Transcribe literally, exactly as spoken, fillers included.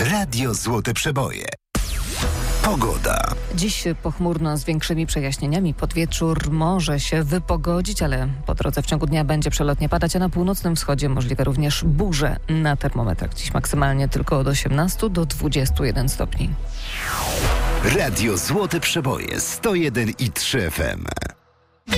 Radio Złote Przeboje. Pogoda. Dziś pochmurno z większymi przejaśnieniami. Pod wieczór może się wypogodzić, ale po drodze w ciągu dnia będzie przelotnie padać, a na północnym wschodzie możliwe również burze. Na termometrach dziś maksymalnie tylko od osiemnastu do dwudziestu jeden stopni. Radio Złote Przeboje sto jeden i trzy F M.